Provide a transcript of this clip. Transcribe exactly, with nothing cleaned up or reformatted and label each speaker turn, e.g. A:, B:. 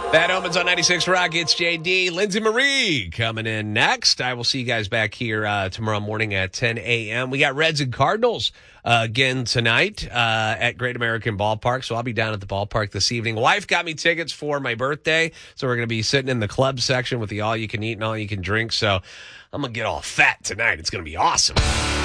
A: Bad Omens on ninety-six Rock. It's J D. Lindsay Marie coming in next. I will see you guys back here uh, tomorrow morning at ten a.m. We got Reds and Cardinals uh, again tonight uh, at Great American Ballpark. So I'll be down at the ballpark this evening. Wife got me tickets for my birthday. So we're going to be sitting in the club section with the all-you-can-eat and all-you-can-drink. So I'm going to get all fat tonight. It's going to be awesome.